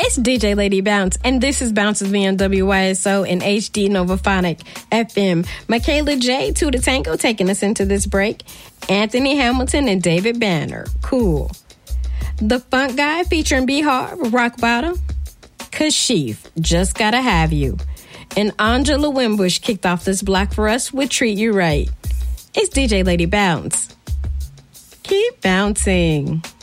It's DJ Lady Bounce, and this is Bounce's VNWYSO in HD Novaphonic FM. Michaela J. to the Tango taking us into this break. Anthony Hamilton and David Banner. Cool. The Funk Guy featuring B-Hard, Rock Bottom. Kashif, Just Gotta Have You. And Angela Wimbush kicked off this block for us with Treat You Right. It's DJ Lady Bounce. Keep bouncing.